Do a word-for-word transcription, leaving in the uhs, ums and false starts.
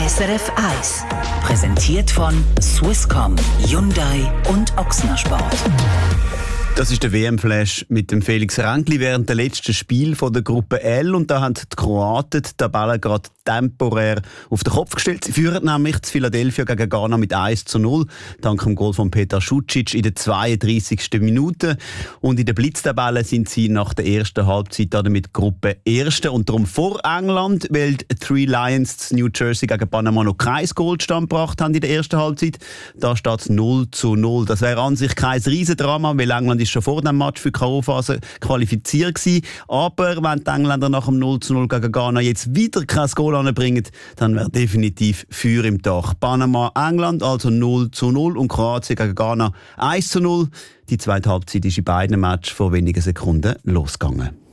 S R F eins. Präsentiert von Swisscom, Hyundai und Ochsner Sport. Das ist der W M-Flash mit dem Felix Ränkli während der letzten Spiel von der Gruppe L. Und da haben die Kroaten die Tabelle gerade temporär auf den Kopf gestellt. Sie führen nämlich zu Philadelphia gegen Ghana mit eins zu null, dank dem Goal von Petar Šucic in der zweiunddreißigsten Minute. Und in der Blitztabelle sind sie nach der ersten Halbzeit damit Gruppe Erste und darum vor England, weil die Three Lions zu New Jersey gegen Panama noch kein Goal zustande gebracht haben in der ersten Halbzeit. Da steht es null zu null. Das wäre an sich kein Riesendrama, weil England ist schon vor dem Match für die K O-Phase qualifiziert gewesen. Aber wenn die Engländer nach dem null zu null gegen Ghana jetzt wieder kein Goal anbringen, dann wäre definitiv Feuer im Dach. Panama, England also null zu null und Kroatien gegen Ghana eins zu null. Die zweite Halbzeit ist in beiden Matches vor wenigen Sekunden losgegangen.